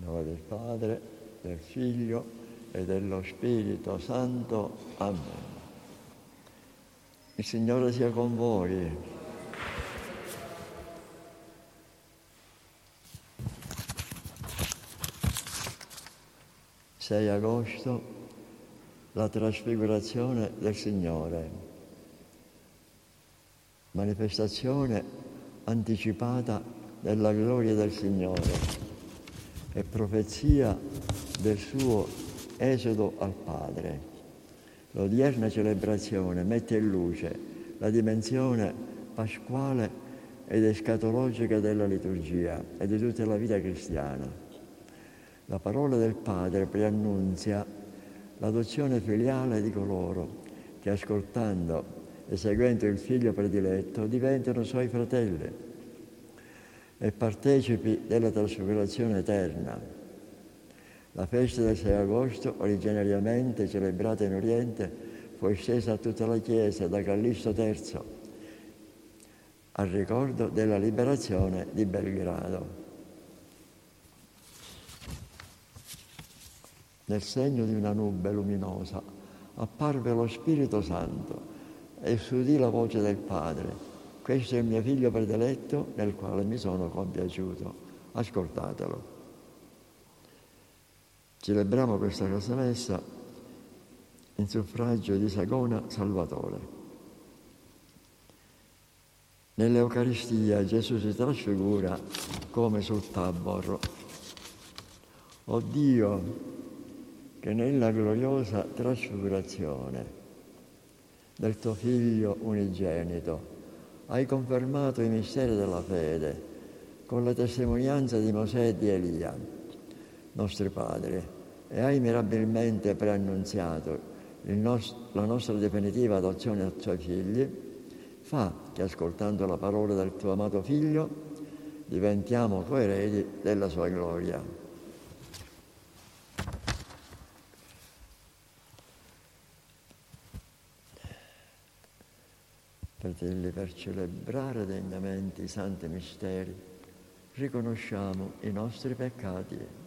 nome del Padre, del Figlio e dello Spirito Santo. Amen. Il Signore sia con voi. 6 agosto, la trasfigurazione del Signore. Manifestazione anticipata della gloria del Signore e profezia del suo esodo al Padre. L'odierna celebrazione mette in luce la dimensione pasquale ed escatologica della liturgia e di tutta la vita cristiana. La parola del Padre preannunzia l'adozione filiale di coloro che, ascoltando e seguendo il Figlio prediletto, diventano suoi fratelli e partecipi della trasfigurazione eterna. La festa del 6 agosto, originariamente celebrata in Oriente, fu estesa a tutta la Chiesa da Callisto III, al ricordo della liberazione di Belgrado. Nel segno di una nube luminosa apparve lo Spirito Santo e si udì la voce del Padre: questo è il mio Figlio prediletto, nel quale mi sono compiaciuto. Ascoltatelo. Celebriamo questa Casa Messa in suffragio di Sagona Salvatore. Nell'Eucaristia Gesù si trasfigura come sul Tabor. O Dio, che nella gloriosa trasfigurazione del tuo Figlio unigenito hai confermato i misteri della fede con la testimonianza di Mosè e di Elia, nostri padri, e hai mirabilmente preannunziato la nostra definitiva adozione ai tuoi figli, fa che, ascoltando la parola del tuo amato Figlio, diventiamo coeredi della sua gloria. Fratelli, per celebrare degnamente i santi misteri, riconosciamo i nostri peccati.